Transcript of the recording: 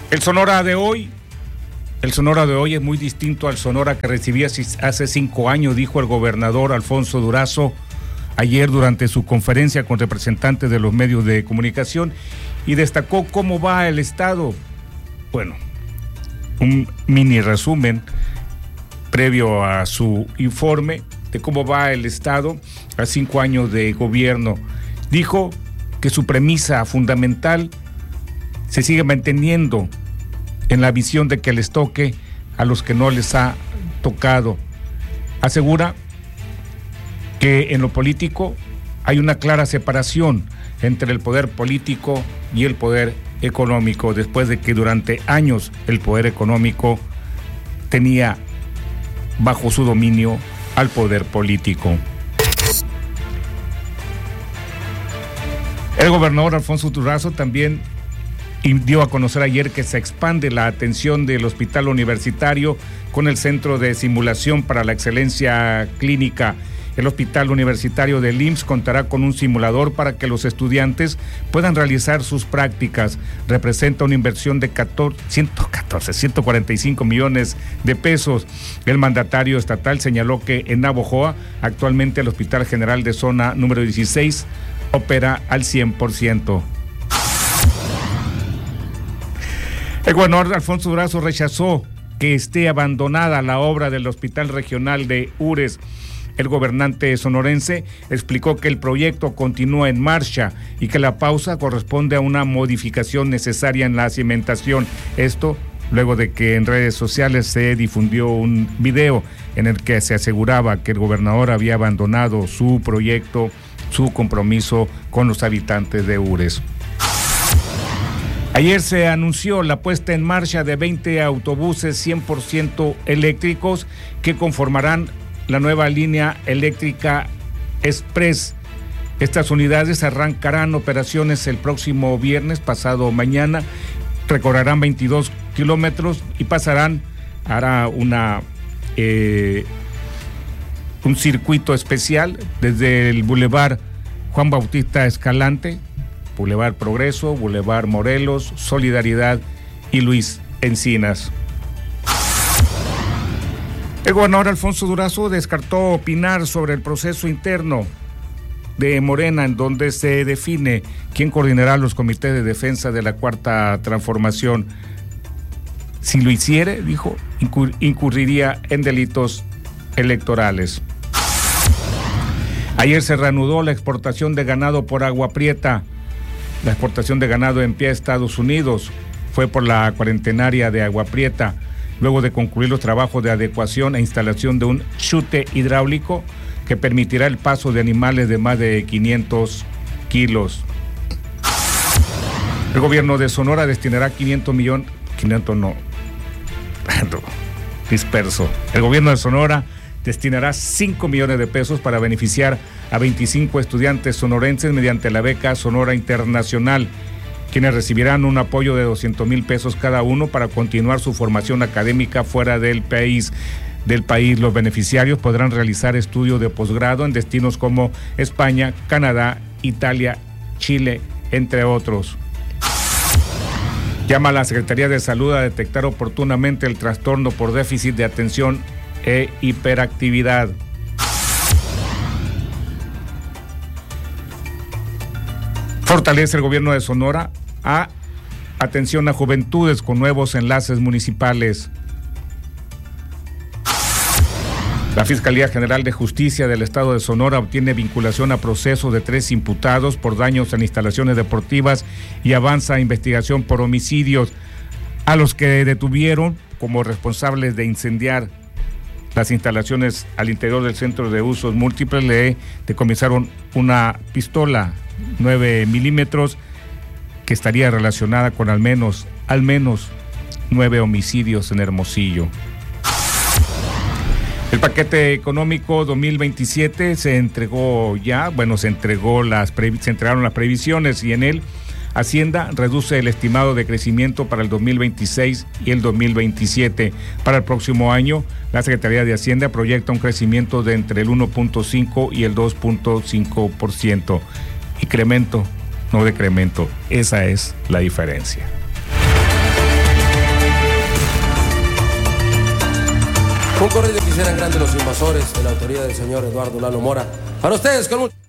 El Sonora de hoy es muy distinto al Sonora que recibí hace 5 años, dijo el gobernador Alfonso Durazo ayer durante su conferencia con representantes de los medios de comunicación y destacó cómo va el estado. Bueno, un mini resumen previo a su informe de cómo va el estado a 5 años de gobierno. Dijo que su premisa fundamental se sigue manteniendo en la visión de que les toque a los que no les ha tocado. Asegura que en lo político hay una clara separación entre el poder político y el poder económico, después de que durante años el poder económico tenía bajo su dominio al poder político. El gobernador Alfonso Durazo también dio a conocer ayer que se expande la atención del hospital universitario con el Centro de Simulación para la Excelencia Clínica. El hospital universitario del IMSS contará con un simulador para que los estudiantes puedan realizar sus prácticas. Representa una inversión de 145 millones de pesos. El mandatario estatal señaló que en Navojoa, actualmente el Hospital General de Zona número 16 opera al 100%. El gobernador Alfonso Durazo rechazó que esté abandonada la obra del Hospital Regional de Ures. El gobernante sonorense explicó que el proyecto continúa en marcha y que la pausa corresponde a una modificación necesaria en la cimentación. Esto luego de que en redes sociales se difundió un video en el que se aseguraba que el gobernador había abandonado su proyecto, su compromiso con los habitantes de Ures. Ayer se anunció la puesta en marcha de 20 autobuses 100% eléctricos que conformarán la nueva línea eléctrica Express. Estas unidades arrancarán operaciones el próximo viernes, pasado mañana, recorrerán 22 kilómetros y hará un circuito especial desde el Boulevard Juan Bautista Escalante, Boulevard Progreso, Boulevard Morelos, Solidaridad y Luis Encinas. El gobernador Alfonso Durazo descartó opinar sobre el proceso interno de Morena, en donde se define quién coordinará los comités de defensa de la Cuarta Transformación. Si lo hiciere, dijo, incurriría en delitos electorales. Ayer se reanudó la exportación de ganado por Agua Prieta. La exportación de ganado en pie a Estados Unidos fue por la cuarentenaria de Agua Prieta, luego de concluir los trabajos de adecuación e instalación de un chute hidráulico que permitirá el paso de animales de más de 500 kilos. El gobierno de Sonora destinará 500 millones, 500 no, disperso. El gobierno de Sonora destinará 5 millones de pesos para beneficiar a 25 estudiantes sonorenses mediante la beca Sonora Internacional, quienes recibirán un apoyo de 200,000 pesos cada uno para continuar su formación académica fuera del país. Los beneficiarios podrán realizar estudios de posgrado en destinos como España, Canadá, Italia, Chile, entre otros. Llama a la Secretaría de Salud a detectar oportunamente el trastorno por déficit de atención e hiperactividad. Fortalece el gobierno de Sonora a atención a juventudes con nuevos enlaces municipales. La Fiscalía General de Justicia del Estado de Sonora obtiene vinculación a proceso de 3 imputados por daños en instalaciones deportivas y avanza investigación por homicidios, a los que detuvieron como responsables de incendiar las instalaciones al interior del centro de usos múltiples. Le decomisaron una pistola 9 milímetros que estaría relacionada con al menos 9 homicidios en Hermosillo. El paquete económico 2027 se entregaron las previsiones y en él Hacienda reduce el estimado de crecimiento para el 2026 y el 2027. Para el próximo año, la Secretaría de Hacienda proyecta un crecimiento de entre el 1.5 y el 2.5%. Incremento, no decremento. Esa es la diferencia. Un corrido que hicieran grandes los invasores de la autoría del señor Eduardo Lalo Mora. Para ustedes, con mucho...